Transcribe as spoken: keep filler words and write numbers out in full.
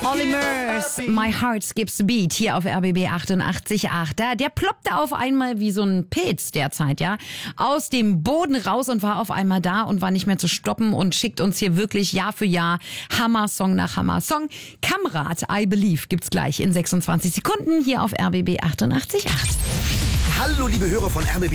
Polymers, My Heart Skips a Beat hier auf R B B achtundachtzig Komma acht. Der, der ploppte auf einmal wie so ein Pilz derzeit, ja, aus dem Boden raus und war auf einmal da und war nicht mehr zu stoppen und schickt uns hier wirklich Jahr für Jahr Hammer-Song nach Hammer-Song. Kamrat, I Believe gibt's gleich in sechsundzwanzig Sekunden hier auf R B B achtundachtzig Komma acht. Hallo liebe Hörer von R B B